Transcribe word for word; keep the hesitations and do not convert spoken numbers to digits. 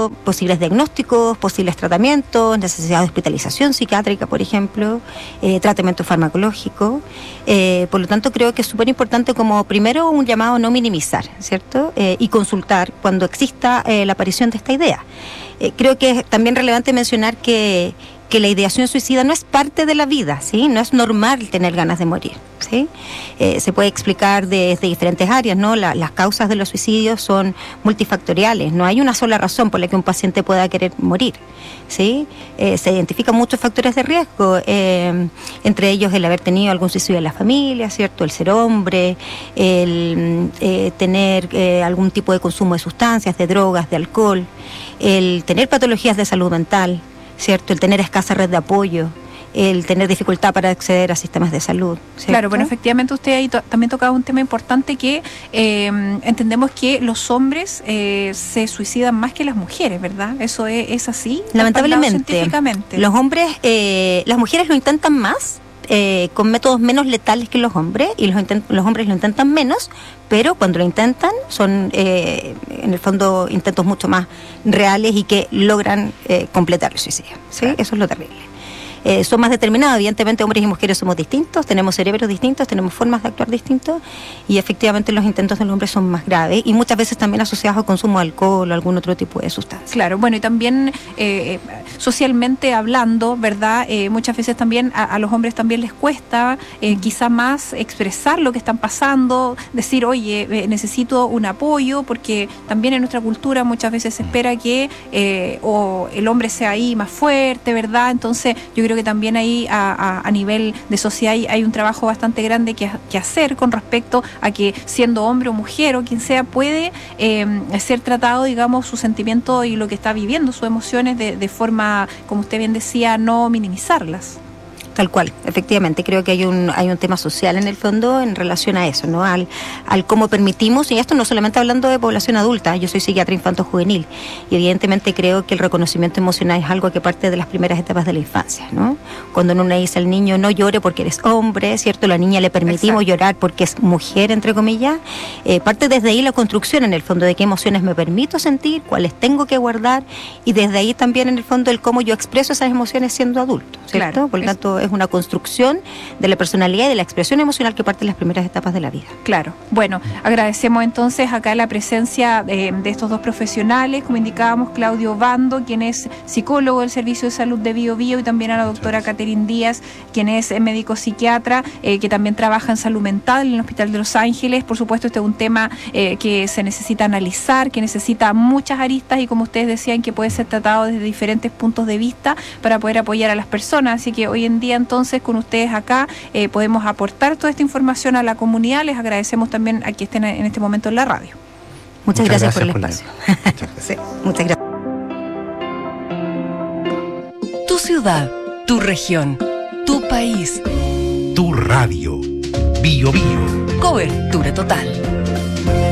tanto, posibles diagnósticos, posibles tratamientos, necesidad de hospitalización psiquiátrica, por ejemplo, eh, tratamiento farmacológico. Eh, por lo tanto, creo que es súper importante como primero un llamado a no minimizar, ¿cierto? Eh, y consultar cuando exista eh, la aparición de esta idea. Eh, creo que es también relevante mencionar que que la ideación suicida no es parte de la vida, ¿sí? No es normal tener ganas de morir, ¿sí? Eh, se puede explicar desde diferentes áreas, ¿no? La, las causas de los suicidios son multifactoriales, no hay una sola razón por la que un paciente pueda querer morir, ¿sí? Eh, se identifican muchos factores de riesgo, eh, entre ellos el haber tenido algún suicidio en la familia, ¿cierto? El ser hombre, el eh, tener eh, algún tipo de consumo de sustancias, de drogas, de alcohol, el tener patologías de salud mental, ¿cierto? El tener escasa red de apoyo, el tener dificultad para acceder a sistemas de salud, ¿cierto? Claro, bueno, efectivamente usted ahí to- también tocaba un tema importante que eh, entendemos que los hombres eh, se suicidan más que las mujeres, ¿verdad? ¿Eso es, es así? Lamentablemente, Científicamente. los hombres, eh, las mujeres lo intentan más, eh, con métodos menos letales que los hombres, y los, intent- los hombres lo intentan menos, pero cuando lo intentan son, eh, en el fondo, intentos mucho más reales y que logran eh, completar el suicidio, ¿sí? Claro. Eso es lo terrible. Eh, son más determinados, evidentemente hombres y mujeres somos distintos, tenemos cerebros distintos, tenemos formas de actuar distintos, y efectivamente los intentos de los hombres son más graves y muchas veces también asociados al consumo de alcohol o algún otro tipo de sustancia. Claro, bueno, y también eh, socialmente hablando, ¿verdad? Eh, muchas veces también a, a los hombres también les cuesta eh, quizá más expresar lo que están pasando, decir, oye, eh, necesito un apoyo, porque también en nuestra cultura muchas veces se espera que eh, o el hombre sea ahí más fuerte, ¿verdad? Entonces yo creo que también ahí a, a, a nivel de sociedad hay, hay un trabajo bastante grande que, que hacer con respecto a que siendo hombre o mujer o quien sea puede eh, ser tratado, digamos, su sentimiento y lo que está viviendo, sus emociones de, de forma, como usted bien decía, no minimizarlas. Tal cual, efectivamente, creo que hay un hay un tema social en el fondo en relación a eso, ¿no? Al, al cómo permitimos, y esto no solamente hablando de población adulta, yo soy psiquiatra infanto-juvenil, y evidentemente creo que el reconocimiento emocional es algo que parte de las primeras etapas de la infancia, ¿no? Cuando uno le dice al niño, no llore porque eres hombre, ¿cierto? La niña le permitimos Exacto. llorar porque es mujer, entre comillas, eh, parte desde ahí la construcción, en el fondo, de qué emociones me permito sentir, cuáles tengo que guardar, y desde ahí también, en el fondo, el cómo yo expreso esas emociones siendo adulto, ¿cierto? Claro, Por lo tanto, es una construcción de la personalidad y de la expresión emocional que parte en las primeras etapas de la vida. Claro. Bueno, agradecemos entonces acá la presencia de, de estos dos profesionales, como indicábamos, Claudio Bando, quien es psicólogo del Servicio de Salud de Bio Bio, y también a la doctora Catherine Díaz, quien es médico psiquiatra, eh, que también trabaja en salud mental en el Hospital de Los Ángeles. Por supuesto, este es un tema eh, que se necesita analizar, que necesita muchas aristas y, como ustedes decían, que puede ser tratado desde diferentes puntos de vista para poder apoyar a las personas. Así que hoy en día, entonces, con ustedes acá eh, podemos aportar toda esta información a la comunidad. Les agradecemos también a que estén en este momento en la radio. Muchas, Muchas gracias, gracias por el por espacio. Muchas gracias. Sí, muchas gracias. Tu ciudad, tu región, tu país. Tu radio. Bio Bio. Cobertura total.